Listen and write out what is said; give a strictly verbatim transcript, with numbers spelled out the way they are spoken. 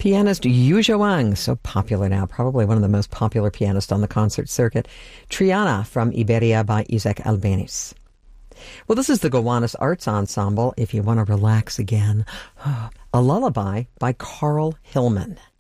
Pianist Yu Zhuang, so popular now, probably one of the most popular pianists on the concert circuit. Triana from Iberia by Isaac Albéniz. Well, this is the Gowanus Arts Ensemble. If you want to relax again, a lullaby by Carl Hillman.